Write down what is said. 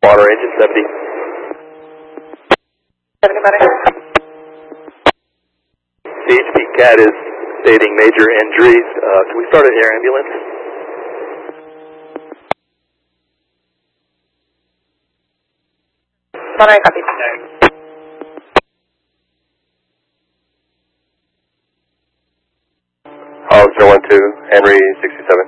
Water engine 70. 70 Monterey. CHP CAT is stating major injuries. Can we start an air ambulance? Monterey, copy. Oh, 012, Henry 67.